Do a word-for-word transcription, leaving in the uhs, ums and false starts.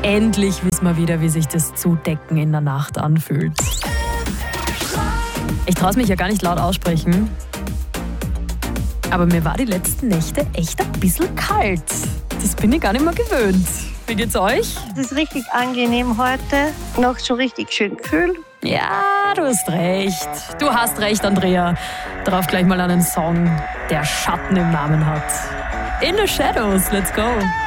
Endlich wissen wir wieder, wie sich das Zudecken in der Nacht anfühlt. Ich traue es mich ja gar nicht laut aussprechen, aber mir war die letzten Nächte echt ein bisschen kalt. Das bin ich gar nicht mehr gewöhnt. Wie geht's euch? Es ist richtig angenehm heute. Noch so richtig schön kühl. Ja, du hast recht. Du hast recht, Andrea. Drauf gleich mal einen Song, der Schatten im Namen hat. In the Shadows, let's go.